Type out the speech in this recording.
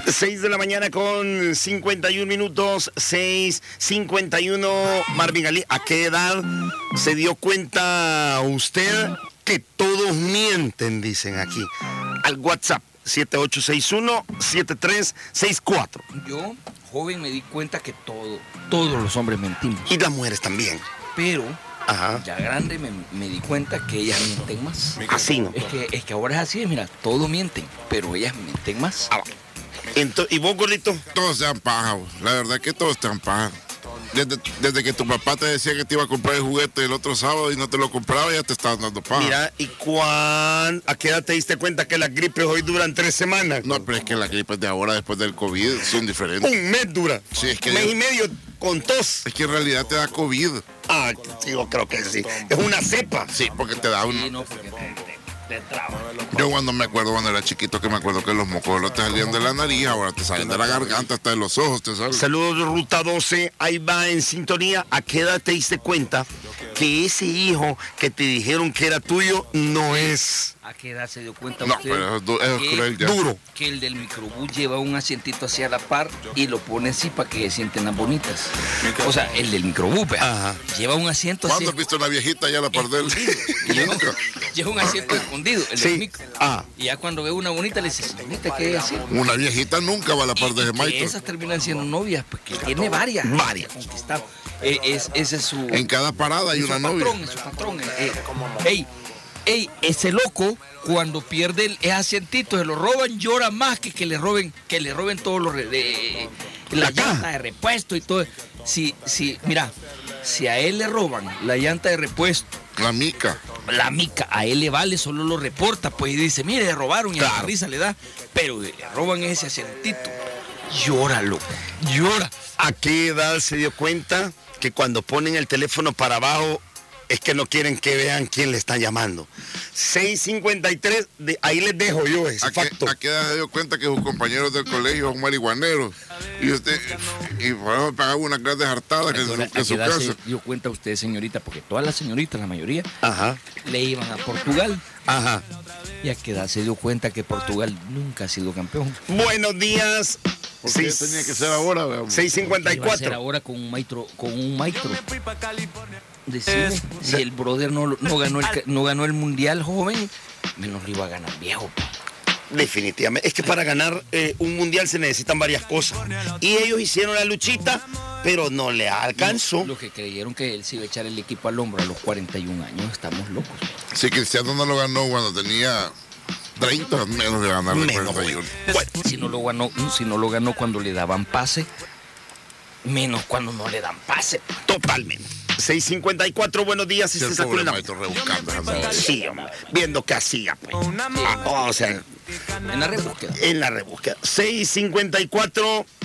6 de la mañana con 51 minutos, 6:51. Marvin Ali, ¿a qué edad se dio cuenta usted que todos mienten? Dicen aquí. Al WhatsApp, 7861-7364. Yo, joven, me di cuenta que todos los hombres mentimos. Y las mujeres también. Pero, Ajá. ya grande me di cuenta que ellas mienten más. Así no. Es que ahora es así, mira, todos mienten, pero ellas mienten más. ¿Y vos, gordito? Todos sean paja, la verdad es que todos sean paja. Desde que tu papá te decía que te iba a comprar el juguete el otro sábado y no te lo compraba, ya te estaban dando paja. Mira, ¿y a qué edad te diste cuenta que las gripes hoy duran 3 semanas? No, pero es que las gripes de ahora, después del COVID, son diferentes. Un mes dura. Sí, es que mes y medio con tos. Es que en realidad te da COVID. Ah, sí, yo creo que sí. Es una cepa. Sí, porque te da Sí, no, porque te traba. Yo cuando era chiquito, que me acuerdo que los mocos te salían de la nariz, ahora te salen de la garganta, hasta de los ojos te salen. Saludos de Ruta 12, ahí va en sintonía. ¿A qué edad te diste cuenta que ese hijo que te dijeron que era tuyo no es? ¿A qué edad se dio cuenta No, usted? pero eso es cruel ya. Duro. Que el del microbús lleva un asientito hacia la par y lo pone así para que se sienten las bonitas. O sea, el del microbús, Ajá. lleva un asiento así. ¿Cuándo has visto una viejita ya a la par de él? Lleva un asiento escondido, el Sí. del micro. Y ya cuando ve una bonita le dice, señorita, ¿qué es así? Una viejita nunca va a la par de ese Que maestro. esas terminan siendo novias, porque tiene varias. Conquistado. Ese es su... En cada parada hay es una su novia. patrón, es su patrón. Ese loco, cuando pierde el asientito, se lo roban, llora más que le roben todos los... la llanta de repuesto y todo. Mira, si a él le roban la llanta de repuesto, La mica. a él le vale, solo lo reporta, pues, y dice, mire, le robaron, y a la risa le da, pero le roban ese asientito. Llora, loco, llora. ¿A qué edad se dio cuenta que cuando ponen el teléfono para abajo es que no quieren que vean quién le está llamando? 6:53, ahí les dejo yo ese facto. ¿A qué edad se dio cuenta que sus compañeros del colegio son marihuaneros? Y fueron a pagar una grandes hartadas que en su casa. Se dio cuenta usted, señorita, porque todas las señoritas, la mayoría, Ajá. le iban a Portugal. Ajá. ¿Y a qué edad se dio cuenta que Portugal nunca ha sido campeón? Buenos días. ¿Por qué tenía que ser ahora? Veamos? ¿Qué iba a ser 6:54. ahora con un maestro? Decime, si el brother no ganó el mundial joven, menos lo iba a ganar viejo. Definitivamente. Es que para ganar un mundial se necesitan varias cosas. Y ellos hicieron la luchita, pero no le alcanzó. Los que creyeron que él se iba a echar el equipo al hombro a los 41 años, estamos locos. Si Cristiano no lo ganó cuando tenía 30, menos de ganar el 41. Bueno, Si no lo ganó cuando le daban pase, menos cuando no le dan pase. totalmente. 6:54, buenos días. Si el se sacó pobre la... maestro rebuscando. andaba. Sí, hombre, viendo qué hacía, pues. O sea, En la rebúsqueda. en la rebúsqueda. 6:54.